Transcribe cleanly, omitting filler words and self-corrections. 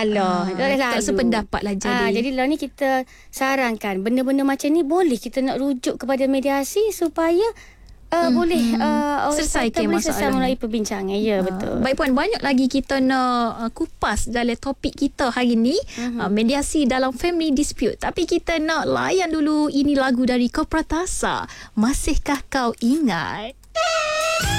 lah. Tak sependapat lah Jadi lah ni kita sarankan benda-benda macam ni boleh kita nak rujuk kepada mediasi supaya boleh selesaikan masalah melalui perbincangan. Ya, betul. Baik Puan, banyak lagi kita nak kupas dalam topik kita hari ni, mediasi dalam family dispute. Tapi kita nak layan dulu ini lagu dari Kopratasa, Masihkah Kau Ingat.